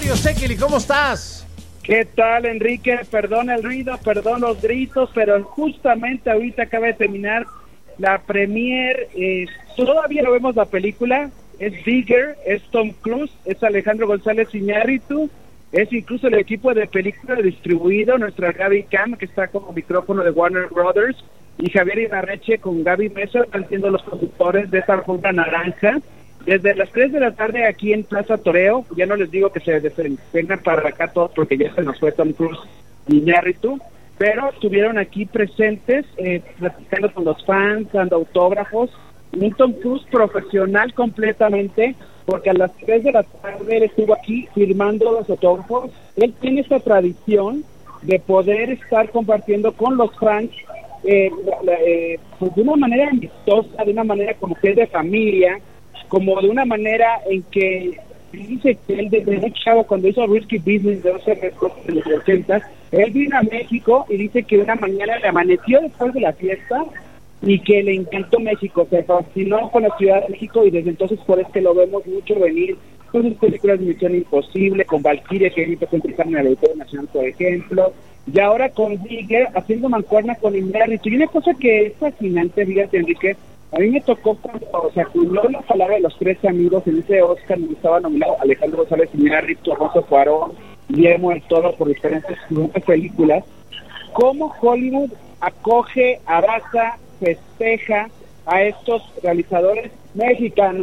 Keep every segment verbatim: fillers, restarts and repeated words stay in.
Mario Sekeli, ¿cómo estás? ¿Qué tal, Enrique? Perdón el ruido, perdón los gritos, pero justamente ahorita acaba de terminar la premier. Eh, todavía no vemos la película. Es Bigger, es Tom Cruise, es Alejandro González Iñárritu, es incluso el equipo de película distribuido, nuestra Gaby Cam, que está como micrófono de Warner Brothers, y Javier Ibarreche con Gaby Mesa, están siendo los conductores de esta alfombra naranja. Desde las tres de la tarde aquí en Plaza Toreo, ya no les digo que se vengan para acá todos porque ya se nos fue Tom Cruise y Iñárritu, pero estuvieron aquí presentes, eh, platicando con los fans, dando autógrafos. Un Tom Cruise profesional completamente, porque a las tres de la tarde él estuvo aquí firmando los autógrafos. Él tiene esta tradición de poder estar compartiendo con los fans eh, eh, pues de una manera amistosa, de una manera como que es de familia, como de una manera en que dice que él desde muy chavo, cuando hizo Risky Business de los ochentas, él vino a México y dice que una mañana le amaneció después de la fiesta y que le encantó México, se fascinó con la Ciudad de México y desde entonces por eso que lo vemos mucho venir con sus películas de Misión Imposible, con Valkyria, que ahorita se empezar en el Auditorio Nacional, por ejemplo, y ahora con Bigger haciendo mancuerna con Iñárritu. Y una cosa que es fascinante, fíjate, Enrique, a mí me tocó cuando o sea, acumuló la palabra de los tres amigos en ese Oscar, donde estaba nominado Alejandro González Iñárritu, Alfonso Cuarón, Guillermo del Toro por diferentes películas. Cómo Hollywood acoge, abraza, festeja a estos realizadores mexicanos,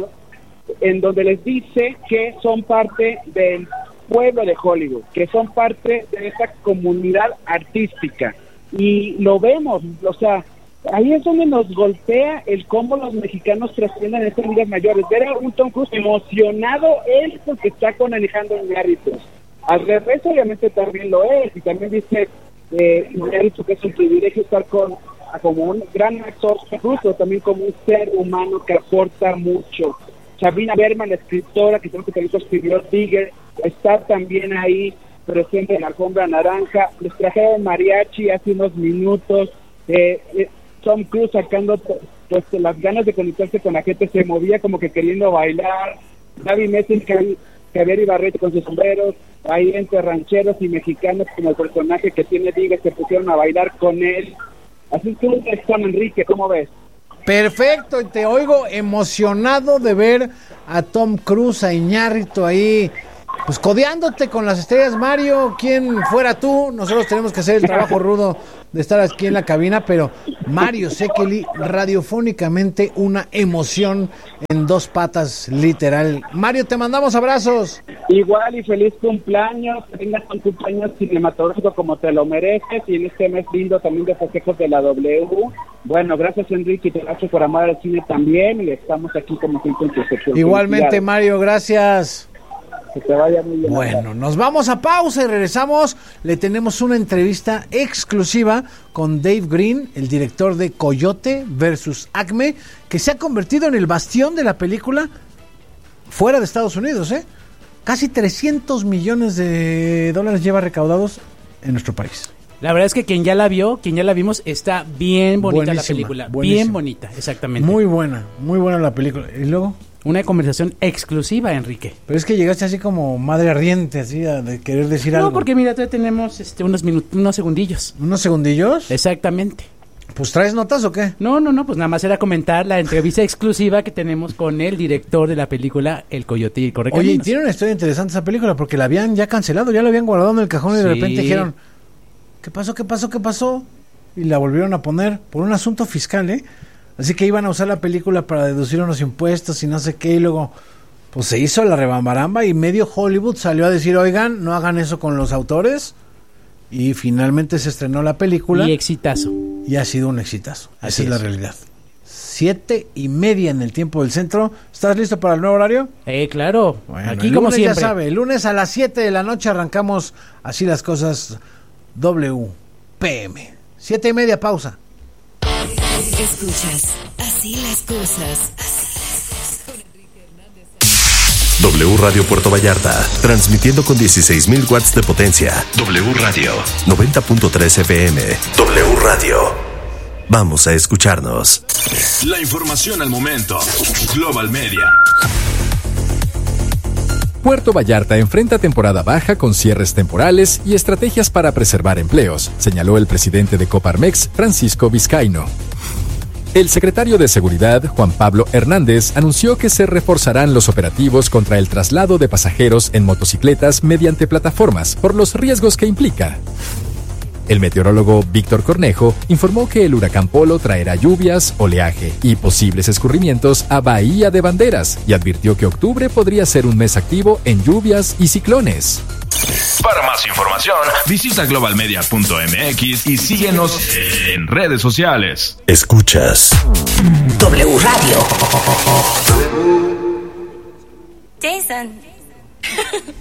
en donde les dice que son parte del pueblo de Hollywood, que son parte de esa comunidad artística, y lo vemos, o sea, ahí es donde nos golpea el cómo los mexicanos trascienden en estas ligas mayores. Ver a un Tom Cruise emocionado él porque está con Alejandro Iñárritu. Al revés, obviamente también lo es, y también dice eh, Iñárritu que es un privilegio estar con como un gran actor, incluso también como un ser humano que aporta mucho. Sabina Berman, la escritora que creo que también escribió Bigger, está también ahí presente en la alfombra naranja. Les trajeron mariachi hace unos minutos. Eh, eh, Tom Cruise sacando pues las ganas de conectarse con la gente, se movía como que queriendo bailar. Gaby Messi, Javier Ibarreche con sus sombreros, ahí entre rancheros y mexicanos como el personaje que tiene Bigger, se pusieron a bailar con él. Así que un Juan Enrique, ¿cómo ves? Perfecto, y te oigo emocionado de ver a Tom Cruise, a Iñárritu ahí, pues codeándote con las estrellas. Mario, quien fuera tú, nosotros tenemos que hacer el trabajo rudo de estar aquí en la cabina, pero Mario Sekeli, radiofónicamente una emoción en dos patas, literal. Mario, te mandamos abrazos. Igual y feliz cumpleaños, que tengas un cumpleaños cinematográfico como te lo mereces, y en este mes lindo también de festejos de la W. Bueno, gracias Enrique, y te gracias por amar al cine también, y estamos aquí como siempre en tu sección. Igualmente Mario, gracias. Que te vaya muy bien. Bueno, nos vamos a pausa y regresamos. Le tenemos una entrevista exclusiva con Dave Green, el director de Coyote versus Acme, que se ha convertido en el bastión de la película fuera de Estados Unidos, ¿eh? Casi trescientos millones de dólares lleva recaudados en nuestro país. La verdad es que quien ya la vio, quien ya la vimos, está bien bonita. Buenísima, la película. Buenísima. Bien bonita, exactamente. Muy buena, muy buena la película. ¿Y luego? Una conversación exclusiva, Enrique. Pero es que llegaste así como madre ardiente, así, a de querer decir no, algo. No, porque mira, todavía tenemos este, unos minutos, unos segundillos. ¿Unos segundillos? Exactamente. Pues, ¿traes notas o qué? No, no, no, pues nada más era comentar la entrevista exclusiva que tenemos con el director de la película El Coyote y el Correcaminos. Oye, tiene una historia interesante esa película, porque la habían ya cancelado, ya la habían guardado en el cajón y de sí. repente dijeron, ¿qué pasó, qué pasó, qué pasó? Y la volvieron a poner por un asunto fiscal, ¿eh? Así que iban a usar la película para deducir unos impuestos y no sé qué, y luego pues se hizo la rebambaramba y medio Hollywood salió a decir, oigan, no hagan eso con los autores, y finalmente se estrenó la película. Y exitazo. Y ha sido un exitazo. Así Esa es, es la realidad. Siete y media en el tiempo del centro. ¿Estás listo para el nuevo horario? Eh, claro. Bueno, aquí el como lunes siempre. Ya sabe, el lunes a las siete de la noche arrancamos Así las Cosas W P M. Siete y media, pausa. Escuchas Así las Cosas. W Radio Puerto Vallarta, transmitiendo con dieciséis mil watts de potencia. W Radio, noventa punto tres F M. W Radio. Vamos a escucharnos. La información al momento. Global Media. Puerto Vallarta enfrenta temporada baja con cierres temporales y estrategias para preservar empleos, señaló el presidente de Coparmex, Francisco Vizcaíno. El secretario de Seguridad, Juan Pablo Hernández, anunció que se reforzarán los operativos contra el traslado de pasajeros en motocicletas mediante plataformas por los riesgos que implica. El meteorólogo Víctor Cornejo informó que el huracán Polo traerá lluvias, oleaje y posibles escurrimientos a Bahía de Banderas y advirtió que octubre podría ser un mes activo en lluvias y ciclones. Para más información, visita global media punto m x y síguenos en redes sociales. Escuchas W Radio. Jason.